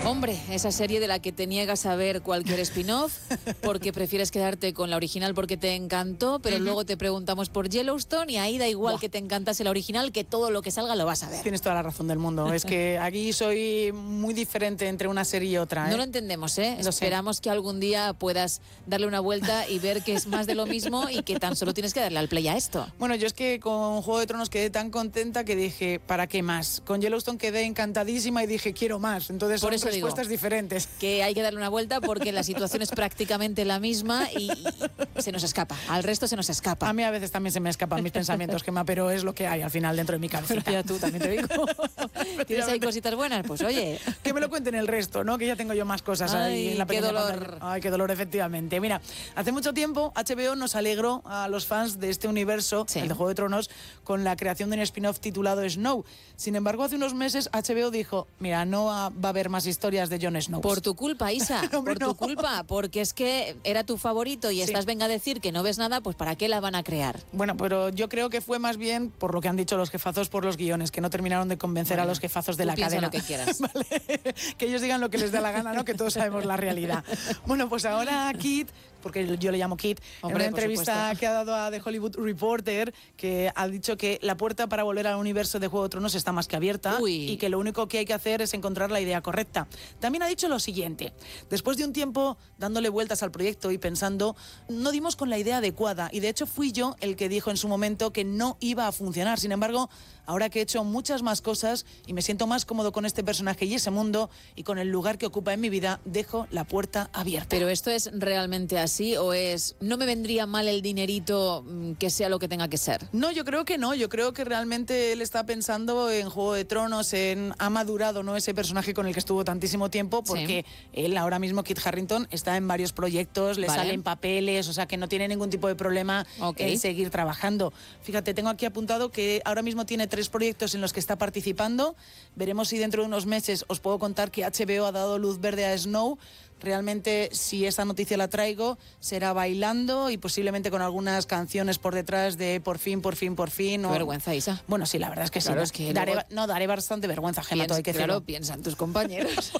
Hombre, esa serie de la que te niegas a ver cualquier spin-off porque prefieres quedarte con la original porque te encantó, pero luego te preguntamos por Yellowstone y ahí da igual que te encantase la original, que todo lo que salga lo vas a ver. Tienes toda la razón del mundo. Es que aquí soy muy diferente entre una serie y otra, ¿eh? No lo entendemos, ¿eh? Lo Esperamos sé. que algún día puedas darle una vuelta y ver que es más de lo mismo y que tan solo tienes que darle al play a esto. Bueno, yo es que con Juego de Tronos quedé tan contenta que dije, ¿para qué más? Con Yellowstone quedé encantadísima y dije, quiero más. Entonces Por son eso respuestas diferentes. Que hay que darle una vuelta porque la situación es prácticamente la misma y se nos escapa. Al resto se nos escapa. A mí a veces también se me escapan mis pensamientos, Gemma, pero es lo que hay al final dentro de mi cabecita. Ya tú también te digo. ¿Tienes ahí cositas buenas? Pues oye. Que me lo cuenten el resto, ¿no? Que ya tengo yo más cosas ahí en la pequeña qué dolor. pantalla. Ay, qué dolor, efectivamente. Mira, hace mucho tiempo HBO nos alegró a los fans de este universo, el de Juego de Tronos, con la creación de un spin-off titulado Snow. Sin embargo, hace unos meses HBO dijo, mira, no va a haber más historias de Jon Snow. Por tu culpa, Isa, Hombre, por tu culpa, porque es que era tu favorito y estás venga a decir que no ves nada, pues ¿para qué la van a crear? Bueno, pero yo creo que fue más bien por lo que han dicho los jefazos por los guiones, que no terminaron de convencer a los jefazos de la cadena. Lo que quieras. Vale. Que ellos digan lo que les dé la gana, ¿no? Que todos sabemos la realidad. Bueno, pues ahora Kit, porque yo le llamo Kit, en una entrevista que ha dado a The Hollywood Reporter, que ha dicho que la puerta para volver al universo de Juego de Tronos está más que abierta y que lo único que hay que hacer es encontrar la idea correcta. También ha dicho lo siguiente: después de un tiempo dándole vueltas al proyecto y pensando, no dimos con la idea adecuada y de hecho fui yo el que dijo en su momento que no iba a funcionar. Sin embargo, ahora que he hecho muchas más cosas y me siento más cómodo con este personaje y ese mundo y con el lugar que ocupa en mi vida, dejo la puerta abierta. ¿Pero esto es realmente así o es no me vendría mal el dinerito que sea lo que tenga que ser? No, yo creo que no. Yo creo que realmente él está pensando en Juego de Tronos, ha madurado, ¿no?, ese personaje con el que estuvo tantísimo tiempo, porque él ahora mismo, Kit Harington, está en varios proyectos, le salen papeles, o sea que no tiene ningún tipo de problema en seguir trabajando. Fíjate, tengo aquí apuntado que ahora mismo tiene 3 proyectos en los que está participando. Veremos si dentro de unos meses os puedo contar que HBO ha dado luz verde a Snow. Realmente, si esa noticia la traigo, será bailando y posiblemente con algunas canciones por detrás de por fin, por fin, por fin. Qué vergüenza, Isa. Bueno, sí, la verdad es que claro, sí. Es que daré bastante vergüenza, Gemma, todo hay que decirlo. Claro, piensan tus compañeros.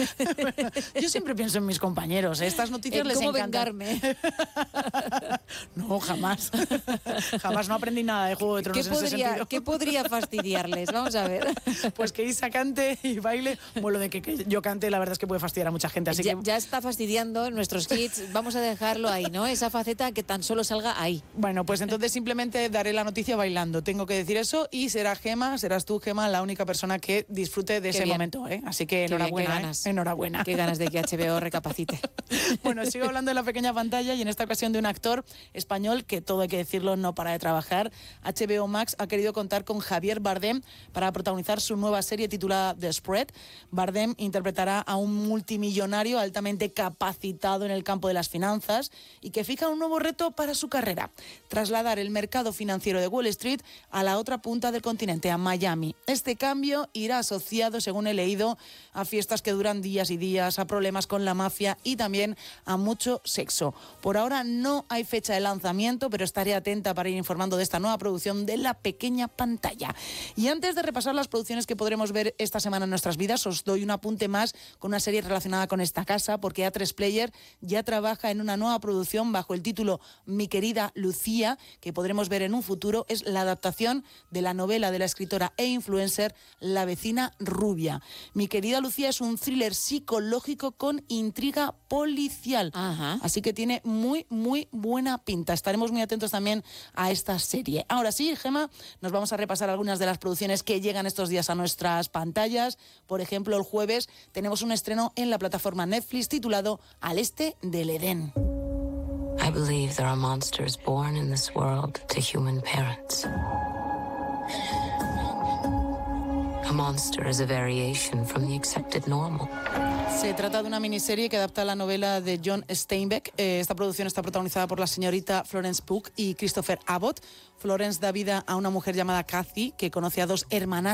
Yo siempre pienso en mis compañeros. Estas noticias les encantan. ¿Cómo vengarme? No, jamás. Jamás no aprendí nada de Juego de Tronos en ese sentido. ¿Qué podría fastidiarles? Vamos a ver. Pues que Isa cante y baile. Bueno, lo de que yo cante, la verdad es que puede fastidiar a mucha gente. Así que ya está fastidiando nuestros hits, vamos a dejarlo ahí, ¿no? Esa faceta que tan solo salga ahí. Bueno, pues entonces simplemente daré la noticia bailando, tengo que decir eso, y serás tú, Gemma, la única persona que disfrute de ese momento, ¿eh? Así que enhorabuena, enhorabuena. Qué ganas de que HBO recapacite. Bueno, sigo hablando de la pequeña pantalla y en esta ocasión de un actor español que, todo hay que decirlo, no para de trabajar. HBO Max ha querido contar con Javier Bardem para protagonizar su nueva serie titulada The Spread. Bardem interpretará a un multimillonario altamente capacitado en el campo de las finanzas y que fija un nuevo reto para su carrera: trasladar el mercado financiero de Wall Street a la otra punta del continente, a Miami. Este cambio irá asociado, según he leído, a fiestas que duran días y días, a problemas con la mafia y también a mucho sexo. Por ahora no hay fecha de lanzamiento, pero estaré atenta para ir informando de esta nueva producción de la pequeña pantalla. Y antes de repasar las producciones que podremos ver esta semana en nuestras vidas, os doy un apunte más con una serie relacionada con esta casa, porque A3 Player ya trabaja en una nueva producción bajo el título Mi querida Lucía, que podremos ver en un futuro. Es la adaptación de la novela de la escritora e influencer La vecina rubia. Mi querida Lucía es un thriller psicológico con intriga policial. Así que tiene muy, muy buena pinta. Estaremos muy atentos también a esta serie. Ahora sí, Gemma, nos vamos a repasar algunas de las producciones que llegan estos días a nuestras pantallas. Por ejemplo, el jueves tenemos un estreno en la plataforma Netflix titulado Al este del Edén. I believe there are monsters born in this world to human parents. A monster is a variation from the accepted normal. Se trata de una miniserie que adapta la novela de John Steinbeck. Esta producción está protagonizada por la señorita Florence Pugh y Christopher Abbott. Florence da vida a una mujer llamada Kathy, que conoce a 2 hermanas